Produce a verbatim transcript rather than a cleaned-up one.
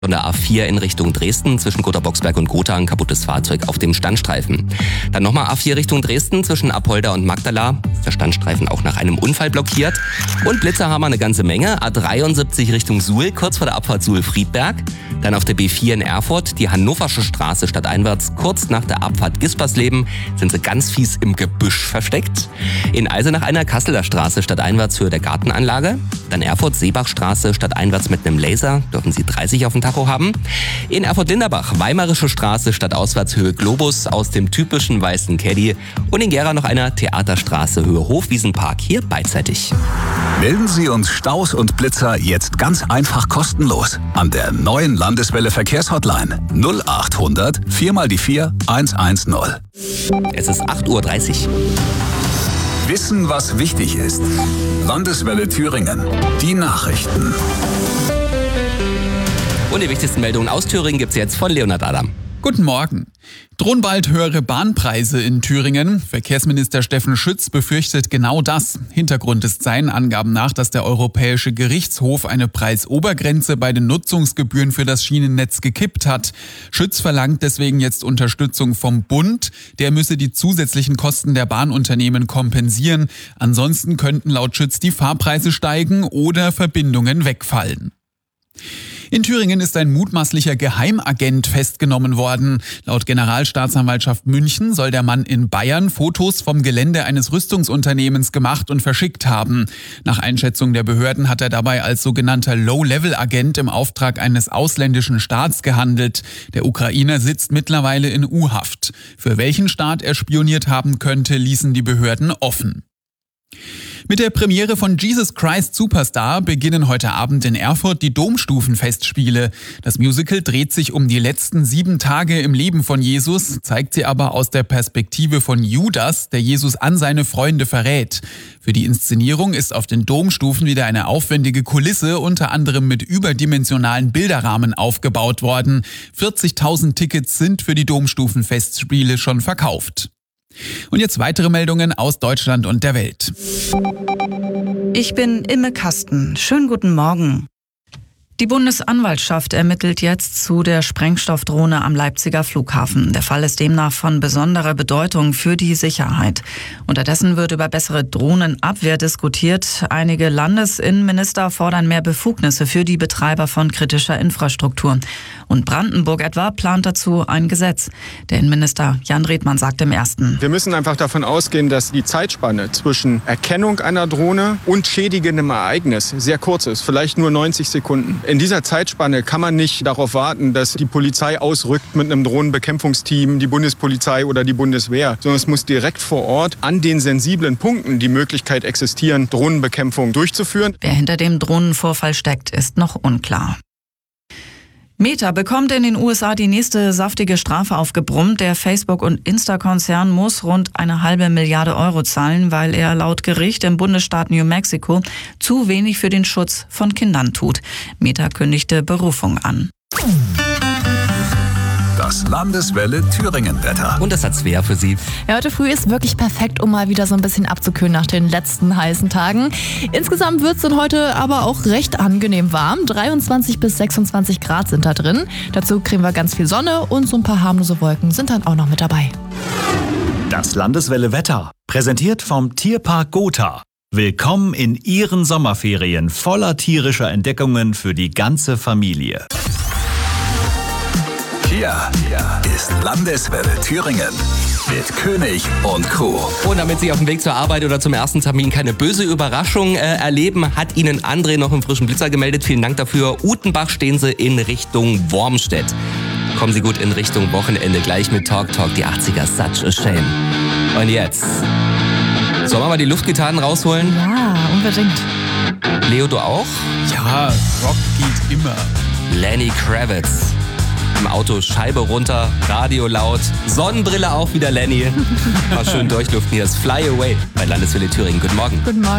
Von der A vier in Richtung Dresden zwischen Gotha-Boxberg und Gotha ein kaputtes Fahrzeug auf dem Standstreifen. Dann nochmal A vier Richtung Dresden zwischen Apolda und Magdala. Der Standstreifen auch nach einem Unfall blockiert. Und Blitzer haben wir eine ganze Menge. A dreiundsiebzig Richtung Suhl, kurz vor der Abfahrt Suhl-Friedberg. Dann auf der B vier in Erfurt, die Hannoversche Straße stadteinwärts. Kurz nach der Abfahrt Gispersleben sind sie ganz fies im Gebüsch versteckt. In Eisenach einer Kasseler Straße stadteinwärts Höhe der Gartenanlage. Dann Erfurt-Seebachstraße stadteinwärts mit einem Laser. Dürfen Sie dreißig auf dem Tacho haben. In Erfurt-Linderbach Weimarische Straße stadtauswärts Höhe Globus aus dem typischen weißen Caddy. Und in Gera noch einer Theaterstraße Höhe Hofwiesenpark, hier beidseitig. Melden Sie uns Staus und Blitzer jetzt ganz einfach kostenlos an der neuen Landeswelle Verkehrshotline null acht hundert vier mal die vier eins eins null. Es ist acht Uhr dreißig. Wissen, was wichtig ist. Landeswelle Thüringen. Die Nachrichten. Und die wichtigsten Meldungen aus Thüringen gibt's jetzt von Leonhard Adam. Guten Morgen. Drohen bald höhere Bahnpreise in Thüringen? Verkehrsminister Steffen Schütz befürchtet genau das. Hintergrund ist seinen Angaben nach, dass der Europäische Gerichtshof eine Preisobergrenze bei den Nutzungsgebühren für das Schienennetz gekippt hat. Schütz verlangt deswegen jetzt Unterstützung vom Bund. Der müsse die zusätzlichen Kosten der Bahnunternehmen kompensieren. Ansonsten könnten laut Schütz die Fahrpreise steigen oder Verbindungen wegfallen. In Thüringen ist ein mutmaßlicher Geheimagent festgenommen worden. Laut Generalstaatsanwaltschaft München soll der Mann in Bayern Fotos vom Gelände eines Rüstungsunternehmens gemacht und verschickt haben. Nach Einschätzung der Behörden hat er dabei als sogenannter Low-Level-Agent im Auftrag eines ausländischen Staats gehandelt. Der Ukrainer sitzt mittlerweile in U-Haft. Für welchen Staat er spioniert haben könnte, ließen die Behörden offen. Mit der Premiere von Jesus Christ Superstar beginnen heute Abend in Erfurt die Domstufenfestspiele. Das Musical dreht sich um die letzten sieben Tage im Leben von Jesus, zeigt sie aber aus der Perspektive von Judas, der Jesus an seine Freunde verrät. Für die Inszenierung ist auf den Domstufen wieder eine aufwendige Kulisse, unter anderem mit überdimensionalen Bilderrahmen aufgebaut worden. vierzigtausend Tickets sind für die Domstufenfestspiele schon verkauft. Und jetzt weitere Meldungen aus Deutschland und der Welt. Ich bin Imme Kasten. Schönen guten Morgen. Die Bundesanwaltschaft ermittelt jetzt zu der Sprengstoffdrohne am Leipziger Flughafen. Der Fall ist demnach von besonderer Bedeutung für die Sicherheit. Unterdessen wird über bessere Drohnenabwehr diskutiert. Einige Landesinnenminister fordern mehr Befugnisse für die Betreiber von kritischer Infrastruktur. Und Brandenburg etwa plant dazu ein Gesetz. Der Innenminister Jan Redmann sagt im Ersten: Wir müssen einfach davon ausgehen, dass die Zeitspanne zwischen Erkennung einer Drohne und schädigendem Ereignis sehr kurz ist, vielleicht nur neunzig Sekunden. In dieser Zeitspanne kann man nicht darauf warten, dass die Polizei ausrückt mit einem Drohnenbekämpfungsteam, die Bundespolizei oder die Bundeswehr, sondern es muss direkt vor Ort an den sensiblen Punkten die Möglichkeit existieren, Drohnenbekämpfung durchzuführen. Wer hinter dem Drohnenvorfall steckt, ist noch unklar. Meta bekommt in den U S A die nächste saftige Strafe aufgebrummt. Der Facebook- und Insta-Konzern muss rund eine halbe Milliarde Euro zahlen, weil er laut Gericht im Bundesstaat New Mexico zu wenig für den Schutz von Kindern tut. Meta kündigte Berufung an. Das Landeswelle Thüringen-Wetter. Und das hat Svea für Sie. Ja, heute früh ist wirklich perfekt, um mal wieder so ein bisschen abzukühlen nach den letzten heißen Tagen. Insgesamt wird es dann heute aber auch recht angenehm warm. dreiundzwanzig bis sechsundzwanzig Grad sind da drin. Dazu kriegen wir ganz viel Sonne und so ein paar harmlose Wolken sind dann auch noch mit dabei. Das Landeswelle Wetter, präsentiert vom Tierpark Gotha. Willkommen in Ihren Sommerferien voller tierischer Entdeckungen für die ganze Familie. Hier ist Landeswelle Thüringen mit König und Co. Und damit Sie auf dem Weg zur Arbeit oder zum ersten Termin keine böse Überraschung äh, erleben, hat Ihnen André noch im frischen Blitzer gemeldet. Vielen Dank dafür. Utenbach stehen Sie in Richtung Wormstedt. Kommen Sie gut in Richtung Wochenende, gleich mit Talk Talk, die achtziger, such a shame. Und jetzt, sollen wir mal die Luftgitarren rausholen? Ja, unbedingt. Leo, du auch? Ja, Rock geht immer. Lenny Kravitz. Im Auto Scheibe runter, Radio laut, Sonnenbrille auch wieder, Lenny. Mal schön durchlüften, hier ist Fly Away bei Landeswelle Thüringen. Guten Morgen. Guten Morgen.